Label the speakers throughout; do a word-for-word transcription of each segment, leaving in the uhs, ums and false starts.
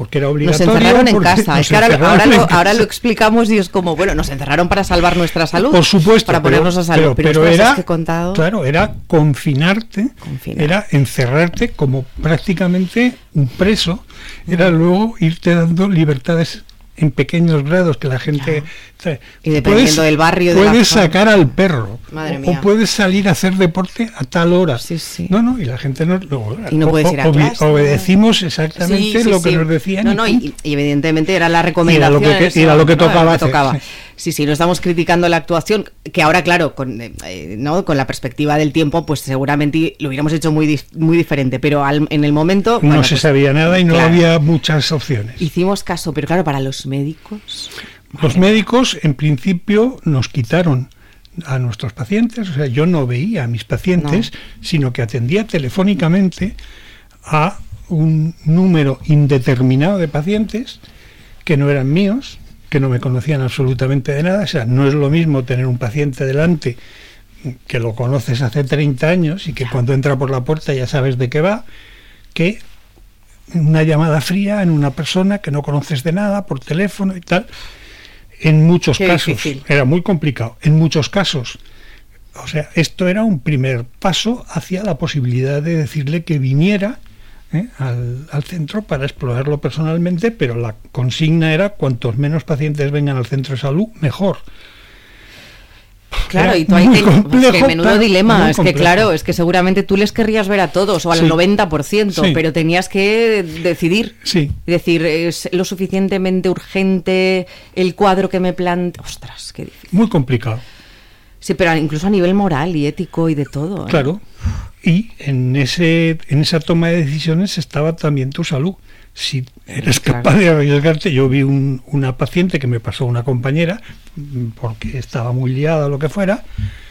Speaker 1: porque era obligatorio.
Speaker 2: Nos encerraron en casa.
Speaker 1: Nos
Speaker 2: es que ahora, ahora,
Speaker 1: en
Speaker 2: lo,
Speaker 1: casa.
Speaker 2: ahora lo explicamos y es como, bueno, nos encerraron para salvar nuestra salud.
Speaker 1: Por supuesto.
Speaker 2: Para
Speaker 1: pero,
Speaker 2: ponernos a salud.
Speaker 1: Pero, pero,
Speaker 2: pero
Speaker 1: era,
Speaker 2: que he contado...
Speaker 1: claro, era confinarte,
Speaker 2: Confinar.
Speaker 1: era encerrarte como prácticamente un preso, era luego irte dando libertades en pequeños grados que la gente...
Speaker 2: Claro. Y dependiendo
Speaker 1: puedes,
Speaker 2: del barrio...
Speaker 1: Puedes
Speaker 2: de la
Speaker 1: sacar al perro.
Speaker 2: Madre
Speaker 1: o,
Speaker 2: mía.
Speaker 1: o puedes salir a hacer deporte a tal hora.
Speaker 2: Sí, sí.
Speaker 1: No, no, y la gente no... Luego,
Speaker 2: y no puedes ir a
Speaker 1: obe-
Speaker 2: clase.
Speaker 1: Obedecimos exactamente
Speaker 2: Sí, sí,
Speaker 1: lo que
Speaker 2: sí.
Speaker 1: nos decían.
Speaker 2: No, no, y, y evidentemente era la recomendación.
Speaker 1: Y era lo que,
Speaker 2: eso,
Speaker 1: era lo que
Speaker 2: ¿no?
Speaker 1: tocaba
Speaker 2: Era lo que
Speaker 1: hacer,
Speaker 2: tocaba.
Speaker 1: sí.
Speaker 2: Sí, sí, no estamos criticando la actuación, que ahora, claro, con, eh, ¿no? con la perspectiva del tiempo, pues seguramente lo hubiéramos hecho muy, dif- muy diferente, pero al, en el momento...
Speaker 1: No
Speaker 2: bueno,
Speaker 1: se
Speaker 2: pues,
Speaker 1: sabía nada y no
Speaker 2: claro,
Speaker 1: había muchas opciones.
Speaker 2: hicimos caso, pero claro, para los médicos...
Speaker 1: Los médicos, en principio, nos quitaron a nuestros pacientes, o sea, yo no veía a mis pacientes, no. sino que atendía telefónicamente a un número indeterminado de pacientes que no eran míos, que no me conocían absolutamente de nada. O sea, no es lo mismo tener un paciente delante que lo conoces hace treinta años y que cuando entra por la puerta ya sabes de qué va, que una llamada fría en una persona que no conoces de nada, por teléfono y tal. En muchos
Speaker 2: Qué
Speaker 1: casos
Speaker 2: difícil.
Speaker 1: Era muy complicado. En muchos casos, o sea, esto era un primer paso hacia la posibilidad de decirle que viniera ¿eh? al, al centro para explorarlo personalmente, pero la consigna era cuantos menos pacientes vengan al centro de salud, mejor.
Speaker 2: Claro,
Speaker 1: Era
Speaker 2: y tú ahí
Speaker 1: muy
Speaker 2: te,
Speaker 1: complejo,
Speaker 2: es que menudo
Speaker 1: claro,
Speaker 2: dilema,
Speaker 1: muy
Speaker 2: es
Speaker 1: complejo.
Speaker 2: que claro, es que seguramente tú les querrías ver a todos o al
Speaker 1: Sí.
Speaker 2: noventa por ciento,
Speaker 1: Sí.
Speaker 2: pero tenías que decidir.
Speaker 1: Sí.
Speaker 2: Decir, es lo suficientemente urgente el cuadro que me plantea. Ostras, qué difícil.
Speaker 1: Muy complicado.
Speaker 2: Sí, pero incluso a nivel moral y ético y de todo. ¿eh?
Speaker 1: Claro. Y en ese en esa toma de decisiones estaba también tu salud. Si eres
Speaker 2: Claro.
Speaker 1: capaz de arriesgarte, yo vi un, una paciente que me pasó una compañera, porque estaba muy liada o lo que fuera,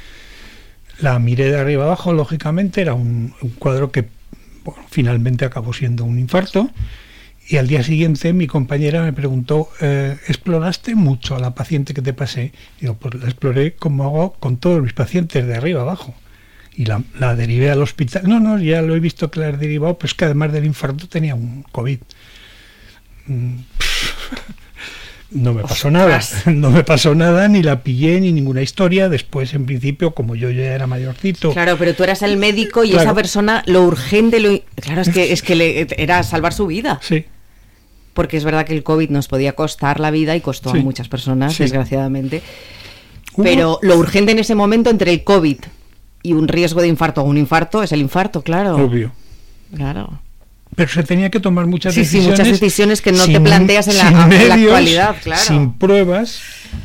Speaker 1: la miré de arriba abajo, lógicamente, era un, un cuadro que bueno, finalmente acabó siendo un infarto, y al día siguiente mi compañera me preguntó, eh, ¿exploraste mucho a la paciente que te pasé? Y digo, pues la exploré como hago con todos mis pacientes, de arriba abajo. Y la, la derivé al hospital. No, no, ya lo he visto que la he derivado, pero es que además del infarto tenía un COVID. Mm, No me pasó nada, no me pasó nada, ni la pillé, ni ninguna historia. Después, en principio, como yo ya era mayorcito...
Speaker 2: Claro, pero tú eras el médico y
Speaker 1: Claro.
Speaker 2: esa persona, lo urgente, lo... claro, es que, es que le, era salvar su vida.
Speaker 1: Sí,
Speaker 2: Porque es verdad que el COVID nos podía costar la vida y costó
Speaker 1: Sí.
Speaker 2: a muchas personas,
Speaker 1: Sí.
Speaker 2: desgraciadamente.
Speaker 1: Hubo-
Speaker 2: Pero lo urgente en ese momento entre el COVID y un riesgo de infarto o un infarto es el infarto, claro.
Speaker 1: obvio.
Speaker 2: Claro.
Speaker 1: Pero se tenía que tomar muchas
Speaker 2: Sí, sí,
Speaker 1: decisiones.
Speaker 2: muchas decisiones que no te
Speaker 1: sin-
Speaker 2: planteas en la-
Speaker 1: sin
Speaker 2: en la
Speaker 1: medios,
Speaker 2: actualidad, claro.
Speaker 1: Sin pruebas,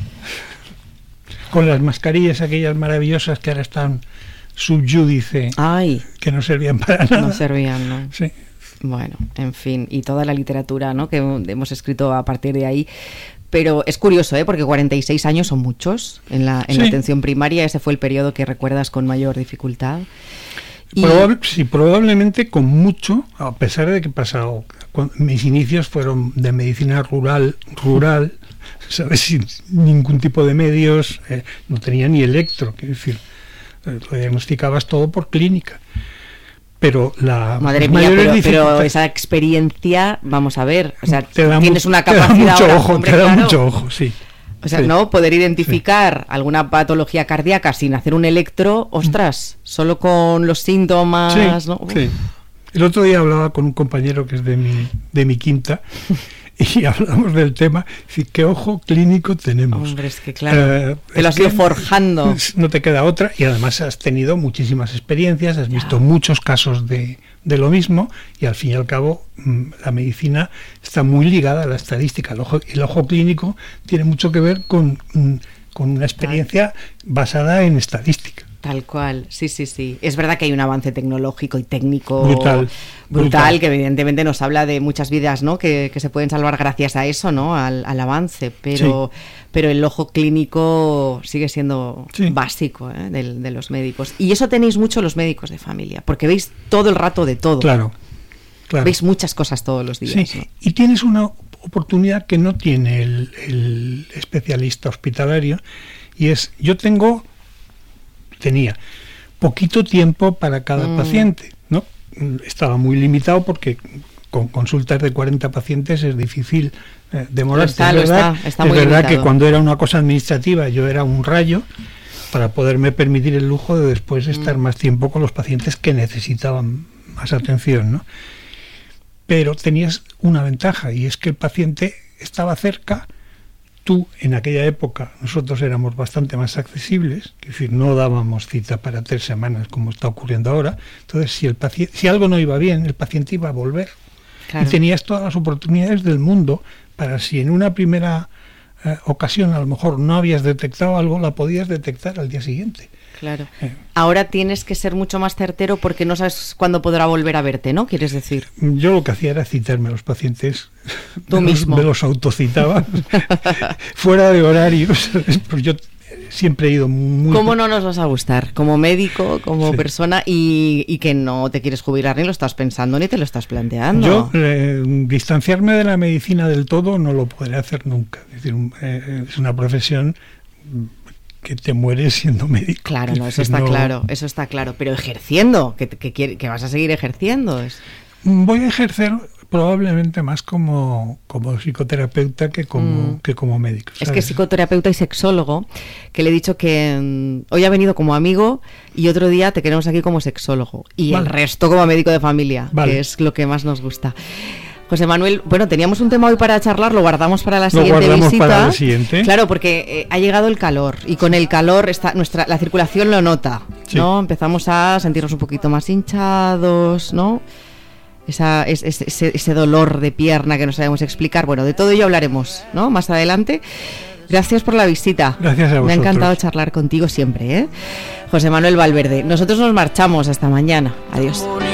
Speaker 1: con las mascarillas aquellas maravillosas que ahora están subyúdice,
Speaker 2: Ay,
Speaker 1: que no servían para nada.
Speaker 2: no servían, ¿no?
Speaker 1: Sí.
Speaker 2: Bueno, en fin, y toda la literatura, ¿no?, que hemos escrito a partir de ahí. Pero es curioso, ¿eh?, porque cuarenta y seis años son muchos en la, en la
Speaker 1: Sí.
Speaker 2: atención primaria. Ese fue el periodo que recuerdas con mayor dificultad. Y-
Speaker 1: Probable- sí, probablemente con mucho, a pesar de que he pasado, cuando, mis inicios fueron de medicina rural, rural, ¿sabes? Sin ningún tipo de medios, eh, no tenía ni electro, quiero decir, eh, lo diagnosticabas todo por clínica. Pero la
Speaker 2: Madre
Speaker 1: las
Speaker 2: mía,
Speaker 1: mayores
Speaker 2: pero, pero
Speaker 1: dificultades-
Speaker 2: esa experiencia, vamos a ver, o sea,
Speaker 1: te da
Speaker 2: tienes
Speaker 1: mu-
Speaker 2: una
Speaker 1: te da
Speaker 2: capacidad
Speaker 1: mucho
Speaker 2: ahora,
Speaker 1: ojo,
Speaker 2: hombre,
Speaker 1: te da
Speaker 2: claro.
Speaker 1: mucho ojo, sí.
Speaker 2: O sea,
Speaker 1: Sí.
Speaker 2: ¿no? Poder identificar alguna patología cardíaca sin hacer un electro, ostras, solo con los síntomas,
Speaker 1: Sí,
Speaker 2: ¿no? Uf.
Speaker 1: sí. El otro día hablaba con un compañero que es de mi, de mi quinta y hablamos del tema, y qué ojo clínico tenemos.
Speaker 2: Hombre, es que claro,
Speaker 1: Eh,
Speaker 2: te lo
Speaker 1: es
Speaker 2: has ido
Speaker 1: que
Speaker 2: forjando.
Speaker 1: No te queda otra, y además has tenido muchísimas experiencias, has
Speaker 2: Ya.
Speaker 1: visto muchos casos de, de lo mismo, y al fin y al cabo mm, la medicina está muy ligada a la estadística. El ojo, el ojo clínico tiene mucho que ver con, mm, con una experiencia basada en estadística.
Speaker 2: Tal cual, sí, sí, sí. Es verdad que hay un avance tecnológico y técnico
Speaker 1: Brutal,
Speaker 2: brutal,
Speaker 1: brutal.
Speaker 2: que evidentemente nos habla de muchas vidas, ¿no?, que, que se pueden salvar gracias a eso, ¿no?, al, al avance, pero, pero el ojo clínico sigue siendo
Speaker 1: Sí.
Speaker 2: básico, ¿eh?, del- de los médicos. Y eso tenéis mucho los médicos de familia, porque veis todo el rato de todo.
Speaker 1: Claro, claro.
Speaker 2: Veis muchas cosas todos los días.
Speaker 1: Sí,
Speaker 2: ¿no?
Speaker 1: y tienes una oportunidad que no tiene el, el especialista hospitalario, y es, yo tengo, tenía poquito tiempo para cada
Speaker 2: Mm.
Speaker 1: paciente, ¿no? Estaba muy limitado porque con consultas de cuarenta pacientes es difícil eh, demorarse.
Speaker 2: Está,
Speaker 1: es verdad,
Speaker 2: está, está
Speaker 1: es
Speaker 2: muy
Speaker 1: verdad
Speaker 2: limitado.
Speaker 1: Que cuando era una cosa administrativa yo era un rayo para poderme permitir el lujo de después estar mm. más tiempo con los pacientes que necesitaban más atención, ¿no? Pero tenías una ventaja, y es que el paciente estaba cerca. Tú, en aquella época, nosotros éramos bastante más accesibles, es decir, no dábamos cita para tres semanas como está ocurriendo ahora. Entonces, si el paciente, si algo no iba bien, el paciente iba a volver. Claro. Y tenías todas las oportunidades del mundo para, si en una primera eh, ocasión a lo mejor no habías detectado algo, la podías detectar al día siguiente.
Speaker 2: Claro. Eh. Ahora tienes que ser mucho más certero porque no sabes cuándo podrá volver a verte, ¿no? ¿Quieres decir?
Speaker 1: Yo lo que hacía era citarme a los pacientes.
Speaker 2: Tú
Speaker 1: me
Speaker 2: mismo.
Speaker 1: Los, me los autocitaba fuera de horarios. Pues yo siempre he ido muy...
Speaker 2: ¿Cómo no nos vas a gustar? Como médico, como sí. persona, y, y que no te quieres jubilar, ni lo estás pensando, ni te lo estás planteando.
Speaker 1: Yo, eh, distanciarme de la medicina del todo no lo podré hacer nunca. Es decir, eh, es una profesión que te mueres siendo médico.
Speaker 2: Claro, no, eso está no... claro, eso está claro. Pero ejerciendo, que, que, que vas a seguir ejerciendo. Es...
Speaker 1: Voy a ejercer probablemente más como, como psicoterapeuta que como, mm. que como médico, ¿sabes?
Speaker 2: Es que psicoterapeuta y sexólogo, que le he dicho que um, hoy ha venido como amigo y otro día te queremos aquí como sexólogo. Y vale. el resto como médico de familia, vale. que es lo que más nos gusta. José Manuel, bueno, teníamos un tema hoy para charlar, lo guardamos para la siguiente
Speaker 1: lo guardamos
Speaker 2: visita.
Speaker 1: Para la siguiente.
Speaker 2: Claro, porque eh, ha llegado el calor y con el calor está nuestra la circulación lo nota, sí. ¿no? Empezamos a sentirnos un poquito más hinchados, ¿no? Esa, es, es, ese, ese dolor de pierna que no sabemos explicar. Bueno, de todo ello hablaremos, ¿no? Más adelante. Gracias por la visita.
Speaker 1: Gracias a vosotros.
Speaker 2: Me ha encantado charlar contigo siempre, ¿eh? José Manuel Valverde. Nosotros nos marchamos hasta mañana. Adiós.